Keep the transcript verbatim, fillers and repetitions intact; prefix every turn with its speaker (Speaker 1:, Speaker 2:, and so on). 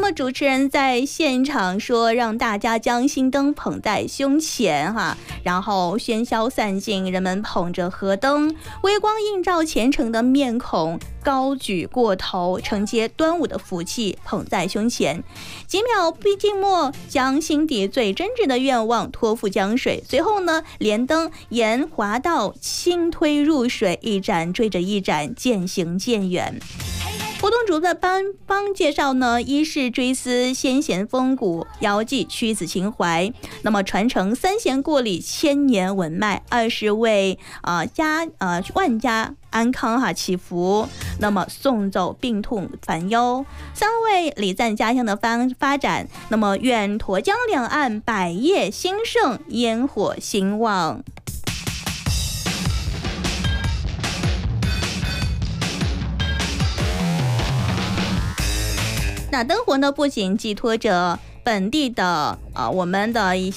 Speaker 1: 么主持人在现场说，让大家将心灯捧在胸前哈，然后喧嚣散尽，人们捧着河灯，微光映照虔诚的面孔，高举过头，承接端午的福气，捧在胸前。几秒闭静默，将心底最真挚的愿望托付江水。随后呢，莲灯沿滑道轻推入水，一盏追着一盏，渐行渐远。活动主办帮帮介绍呢，一是追思先贤风骨，遥祭屈子情怀，那么传承三弦过里千年文脉；二是为啊、呃、家呃万家安康哈祈福，那么送走病痛烦忧；三为礼赞家乡的发发展，那么愿沱江两岸百业兴盛，烟火兴旺。那灯火呢，不仅寄托着本地的啊、呃、我们的一些